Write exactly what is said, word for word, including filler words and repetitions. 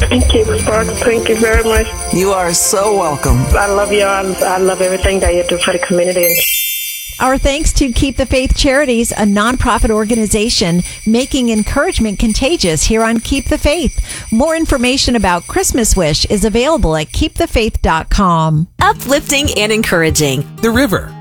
Thank you, Spark. Thank you very much. You are so welcome. I love you all. I love everything that you do for the community. Our thanks to Keep the Faith Charities, a nonprofit organization making encouragement contagious here on Keep the Faith. More information about Christmas Wish is available at keep the faith dot com. Uplifting and encouraging. The River,